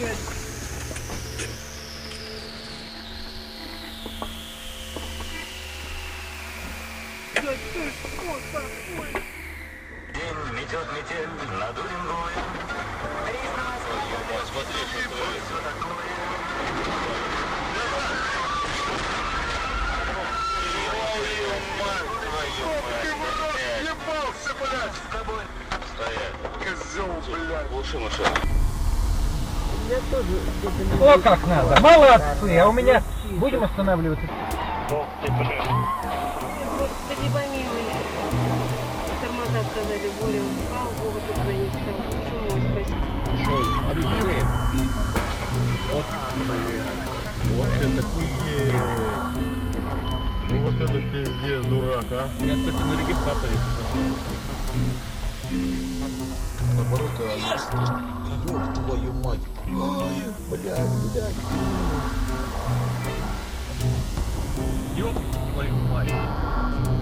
День метет метель над Уренгоем. Посмотри, что такое. Ебался, блядь, с тобой. Стоять. Козел, блядь. Лучше машина. О, как надо. Молодцы. А у меня будем останавливаться? Господи, помилуй. Тормоза сказали, более он упал, Бога тут не стал. Чему спасибо. Вот это пиздец. Вот это пиздец, дурак, а. Я, кстати, на регистраторе. Наоборот, ёб твою мать. Ой, блядь.